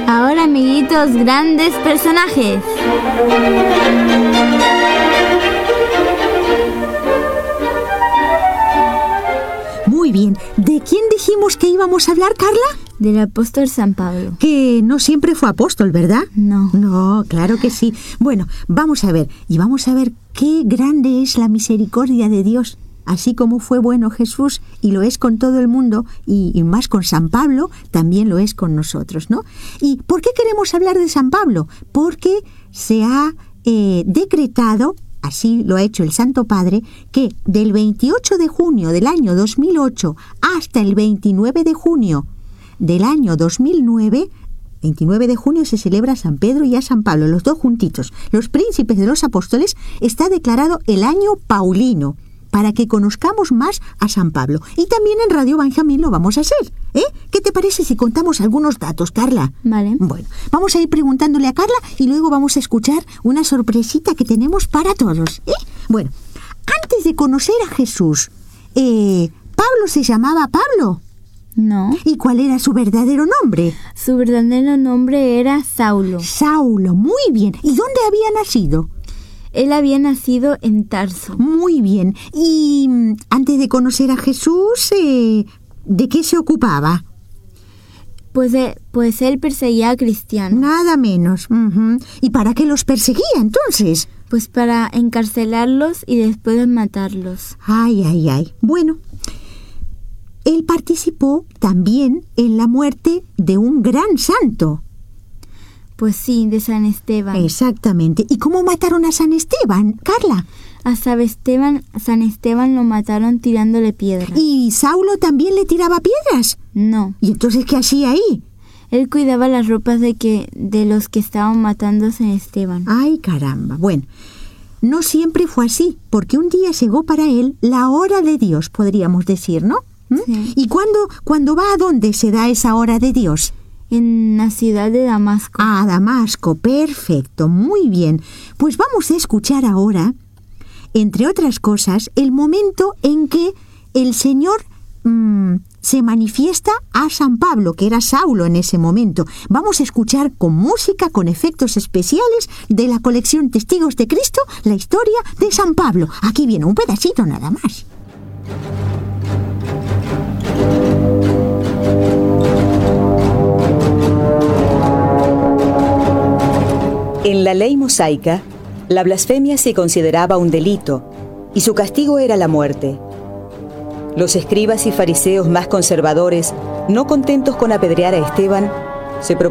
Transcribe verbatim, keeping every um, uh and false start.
Ahora, amiguitos, grandes personajes. Muy bien. ¿De quién dijimos que íbamos a hablar, Carla? Del apóstol San Pablo. Que no siempre fue apóstol, ¿verdad? No. No, claro que sí. Bueno, vamos a ver. Y vamos a ver qué grande es la misericordia de Dios. Así como fue bueno Jesús y lo es con todo el mundo, y, y más con San Pablo, también lo es con nosotros, ¿no? ¿Y por qué queremos hablar de San Pablo? Porque se ha eh, decretado, así lo ha hecho el Santo Padre, que del veintiocho de junio del año dos mil ocho hasta el veintinueve de junio del año dos mil nueve, veintinueve de junio se celebra a San Pedro y a San Pablo, los dos juntitos, los príncipes de los apóstoles, está declarado el año paulino, para que conozcamos más a San Pablo. Y también en Radio Benjamín lo vamos a hacer, ¿eh? ¿Qué te parece si contamos algunos datos, Carla? Vale. Bueno, vamos a ir preguntándole a Carla y luego vamos a escuchar una sorpresita que tenemos para todos, ¿eh? Bueno, antes de conocer a Jesús, eh, ¿Pablo se llamaba Pablo? No. ¿Y cuál era su verdadero nombre? Su verdadero nombre era Saulo. Saulo, muy bien. ¿Y dónde había nacido? Él había nacido en Tarso. Muy bien. Y mm, antes de conocer a Jesús, eh, ¿de qué se ocupaba? Pues, eh, pues él perseguía a cristianos. Nada menos. Uh-huh. ¿Y para qué los perseguía entonces? Pues para encarcelarlos y después matarlos. Ay, ay, ay. Bueno, él participó también en la muerte de un gran santo. Pues sí, de San Esteban. Exactamente. ¿Y cómo mataron a San Esteban, Carla? A San Esteban, San Esteban lo mataron tirándole piedras. ¿Y Saulo también le tiraba piedras? No. ¿Y entonces qué hacía ahí? Él cuidaba las ropas de que de los que estaban matando a San Esteban. Ay, caramba. Bueno, no siempre fue así, porque un día llegó para él la hora de Dios, podríamos decir, ¿no? ¿Mm? Sí. ¿Y cuándo, cuándo va a dónde se da esa hora de Dios? En la ciudad de Damasco. Ah, Damasco, perfecto, muy bien. Pues vamos a escuchar ahora, entre otras cosas, el momento en que el Señor mmm, se manifiesta a San Pablo, que era Saulo en ese momento. Vamos a escuchar con música, con efectos especiales de la colección Testigos de Cristo, la historia de San Pablo. Aquí viene un pedacito nada más. En la ley mosaica, la blasfemia se consideraba un delito y su castigo era la muerte. Los escribas y fariseos más conservadores, no contentos con apedrear a Esteban, se